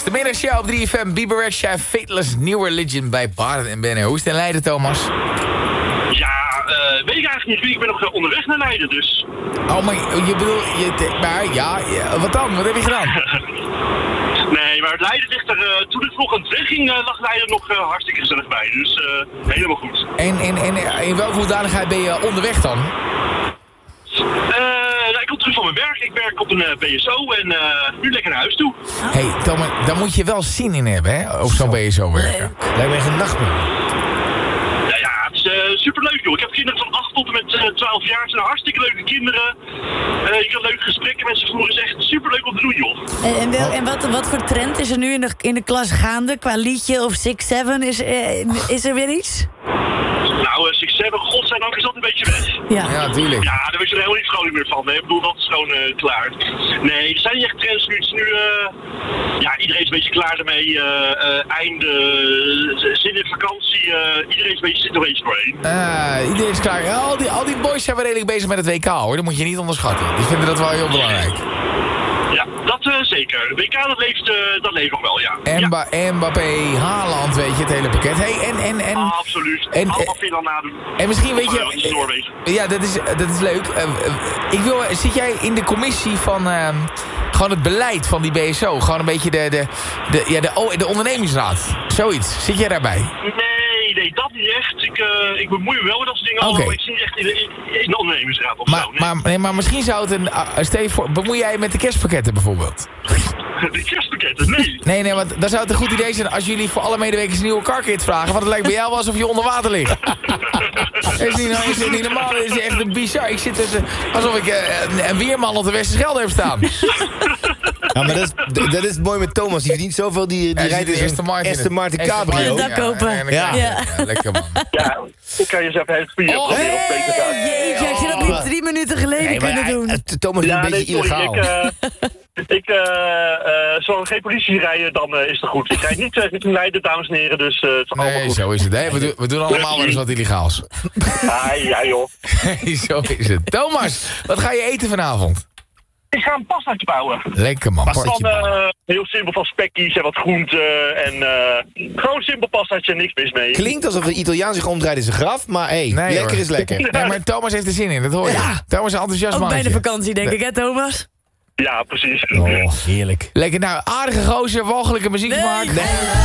de middagshow op 3FM. Bieber Rexha en Fateless New Religion bij Bart en Benno. Hoe is het in Leiden, Thomas? Ja, weet ik eigenlijk niet. Ik ben nog onderweg naar Leiden, dus. Oh, maar je bedoelt... Maar ja, wat dan? Wat heb je gedaan? Nee, maar Leiden ligt er... toen ik vanochtend wegging, lag Leiden nog hartstikke gezellig bij. Dus helemaal goed. En in welke hoedanigheid ben je onderweg dan? Nou, ik kom terug van mijn werk. Ik werk op een BSO en nu lekker naar huis toe. Hey, Thomas, daar moet je wel zin in hebben, hè? Op zo'n BSO werken. Lijkt me echt een nachtmerrie. Ja, het is superleuk, joh. Ik heb kinderen van 8 tot en met 12 jaar. Het zijn hartstikke leuke kinderen. Je kan leuke gesprekken met ze voeren. Het is echt superleuk om te doen, joh. En wat voor trend is er nu in de klas gaande? Qua liedje of 6-7? Is er weer iets? Nou, 6-7, godzijdank is dat een beetje weg. Ja, tuurlijk. Ja, daar ben je er helemaal niet vrolijk meer van. Nee, ik bedoel, dat is gewoon klaar. Nee, er zijn niet echt trends nu. Het is nu, ja, iedereen is een beetje klaar ermee. Einde, zin in vakantie. Iedereen is een beetje, zit er een beetje doorheen. Iedereen is klaar. Ja, al die boys zijn wel redelijk bezig met het WK, hoor. Dat moet je niet onderschatten. Die vinden dat wel heel belangrijk. Ja, dat zeker. De WK, dat leeft nog wel, ja. Mbappé, Haaland, weet je, het hele pakket. Hey, en absoluut. Allemaal veel aan nadoen. En misschien weet je... Ja, dat is leuk. Zit jij in de commissie van... gewoon het beleid van die BSO? Gewoon een beetje de ondernemingsraad. Zoiets. Zit jij daarbij? Nee, dat niet echt. Ik bemoei me wel met dat soort dingen. Maar ik zit niet echt in de ondernemingsraad of zo. Maar misschien zou het stel je voor, bemoei jij met de kerstpakketten bijvoorbeeld? De kerstpakketten? Nee. Nee, want dan zou het een goed idee zijn als jullie voor alle medewerkers een nieuwe carkit vragen. Want het lijkt bij jou wel alsof je onder water ligt. is niet normaal. Het is echt een bizar. Ik zit alsof ik een weerman op de Westerschelde heb staan. Ja, maar dat is mooi met Thomas. Die verdient zoveel, die rijdt in zijn Aston Martin Cabrio. Dak kopen. Ja, lekker man. Ja, ik kan je eens even het spier proberen op beter te gaan. Jeetje, ik had dat niet 3 minuten geleden kunnen doen. Thomas is een beetje illegaal. Zolang geen politie rijden, dan is het goed. Ik rijd niet richting Leiden, dames en heren, dus het is allemaal goed. Zo is het. Hè? We doen allemaal wel eens wat illegaals. Ja, joh. Zo is het. Thomas, wat ga je eten vanavond? Ik ga een pastaatje bouwen. Lekker man. Heel simpel van spekkies en wat groenten en gewoon simpel pastaatje en niks mis mee. Klinkt alsof de Italiaan zich omdraait in zijn graf, maar lekker hoor. Is lekker. Nee, maar Thomas heeft er zin in, dat hoor je. Ja. Thomas is enthousiast ook bij mannetje. de vakantie, denk ik, hè Thomas? Ja, precies. Oh, heerlijk. Lekker, nou, aardige gozer, walgelijke muziek gemaakt. Nee.